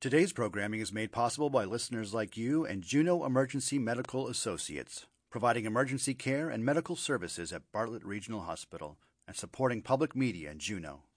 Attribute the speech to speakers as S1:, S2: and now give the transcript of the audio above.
S1: Today's programming is made possible by listeners like you and Juneau Emergency Medical Associates, providing emergency care and medical services at Bartlett Regional Hospital and supporting public media in Juneau.